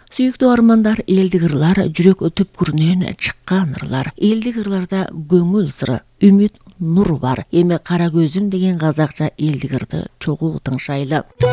Сүйүктүү армандар, элдик ырлар, жүрөк түпкүрүнөн чыккан ырлар. Элдик ырларда көңүл сыры, үмүт, нур бар. Эми кара көзүм деген казакча элдик ырды чогуу тыңшайлы.